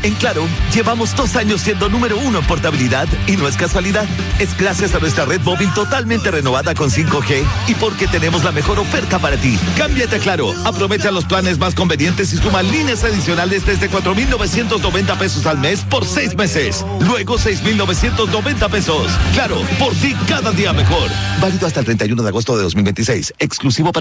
En Claro, llevamos 2 años siendo número 1 en portabilidad y no es casualidad. Es gracias a nuestra red móvil totalmente renovada con 5G y porque tenemos la mejor oferta para ti. Cámbiate a Claro, aprovecha los planes más convenientes y suma líneas adicionales desde 4,990 pesos al mes por 6 meses. Luego 6,990 pesos. Claro, por ti cada día mejor. Válido hasta el 31 de agosto de 2026. Exclusivo para